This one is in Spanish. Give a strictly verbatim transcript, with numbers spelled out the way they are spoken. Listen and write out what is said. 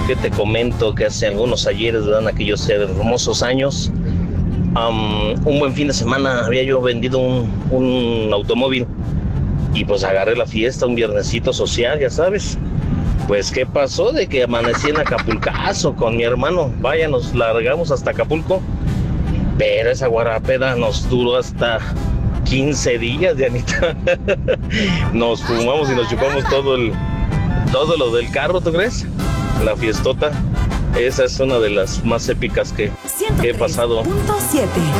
¿Qué te comento? Que hace algunos ayeres, ¿verdad? Aquellos hermosos años, um, un buen fin de semana había yo vendido un, un automóvil y pues agarré la fiesta, un viernesito social, ya sabes. Pues, ¿qué pasó? De que amanecí en Acapulcazo con mi hermano. Vaya, nos largamos hasta Acapulco. Pero esa guarapeda nos duró hasta quince días, Dianita. Nos fumamos y nos chupamos todo el, todo lo del carro, ¿tú crees? La fiestota. Esa es una de las más épicas que, que he pasado. ciento tres punto siete